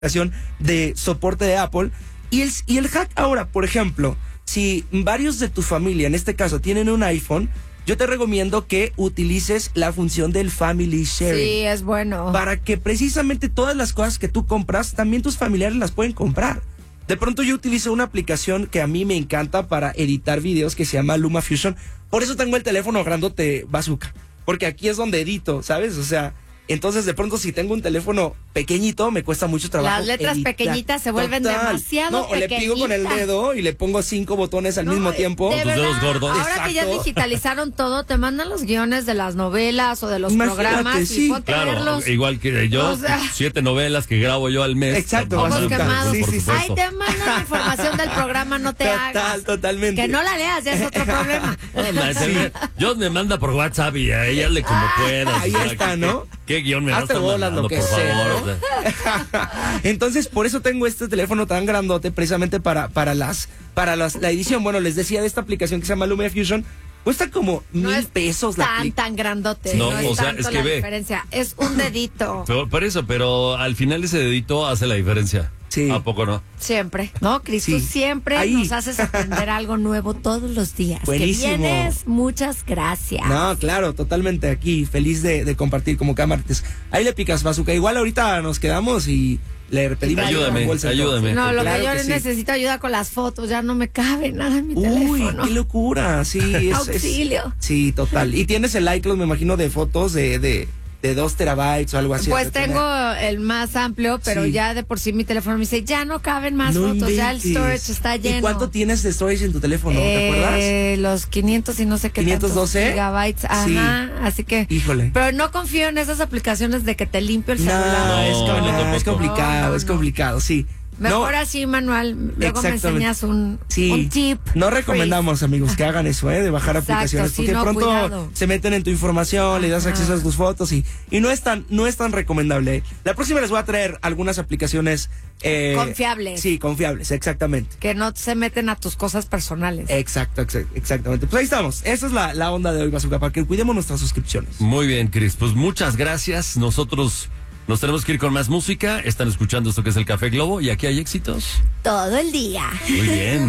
de soporte de Apple. Y el hack ahora, por ejemplo, si varios de tu familia, en este caso, tienen un iPhone, yo te recomiendo que utilices la función del Family Sharing. Sí, es bueno. Para que precisamente todas las cosas que tú compras, también tus familiares las pueden comprar. De pronto yo utilizo una aplicación que a mí me encanta para editar videos que se llama LumaFusion. Por eso tengo el teléfono grandote Bazooka. Porque aquí es donde edito, ¿sabes? O sea, entonces de pronto si tengo un teléfono pequeñito, me cuesta mucho trabajo. Las letras editar. pequeñitas se vuelven demasiado o le pico con el dedo y le pongo 5 botones al mismo tiempo. De Tus dedos verdad, gordos. ahora que ya Exacto. digitalizaron todo, te mandan los guiones de las novelas o de los Imagínate, programas sí. y ponte a Claro, verlos. igual que yo, O sea, 7 novelas que grabo yo al mes. Exacto, ojos Bazooka. quemados. Sí, por sí, sí. supuesto. Ahí te mandan la información del programa, no te hagas. Totalmente. Que no la leas, ya es otro problema. Yo me manda por WhatsApp y a ella le como puedas. Ahí O sea, está, ¿no? ¿Qué guión me Hazte vas a bolas, mandando, lo que por sea, favor? ¿no? O sea, Entonces, por eso tengo este teléfono tan grandote, precisamente para la edición. Bueno, les decía de esta aplicación que se llama LumaFusion. Cuesta como No es $1,000 la tan grandote. No, No, es o sea, tanto es que la ve. diferencia. Es un dedito. por eso, pero al final ese dedito hace la diferencia. Sí. ¿A poco no? Siempre, ¿no, Cris? Sí. Tú siempre Ahí. nos haces aprender algo nuevo todos los días. Buenísimo. Que vienes, muchas gracias. No, claro, totalmente aquí, feliz de compartir como cada martes. Ahí le picas, Bazooka. Igual ahorita nos quedamos y le repetimos. Ayúdame, ayúdame. No, lo Claro que yo que sí. necesito ayuda con las fotos, ya no me cabe nada en mi Uy, teléfono. qué locura, sí. Auxilio. Sí, total. Y tienes el iCloud, me imagino, de fotos de 2 terabytes o algo así. Pues has de tener. tengo el más amplio, pero Sí. ya de por sí mi teléfono me dice, ya no caben más No fotos, ya el inventes. storage está lleno. ¿Y cuánto tienes de storage en tu teléfono? ¿Te acuerdas? Los 500 y no sé qué 512. tantos gigabytes, Sí. ajá, así que... Híjole. Pero no confío en esas aplicaciones de que te limpio el No, celular. es, No, no, es tampoco. complicado, No, es no. complicado, sí. Mejor No, así, Manuel. Luego me exactamente. enseñas un sí. tip. No recomendamos, amigos, que hagan eso, de bajar Exacto, aplicaciones. sí, Porque de no, pronto cuidado. se meten en tu información, le das Ajá. acceso a tus fotos y no es tan recomendable. La próxima les voy a traer algunas aplicaciones. Confiables. Sí, confiables, exactamente. Que no se meten a tus cosas personales. Exactamente. Pues ahí estamos. Esa es la onda de hoy, Bazooka, para que cuidemos nuestras suscripciones. Muy bien, Cris. Pues muchas gracias. Nosotros nos tenemos que ir con más música. Están escuchando esto que es el Café Globo y aquí hay éxitos. Todo el día. Muy bien.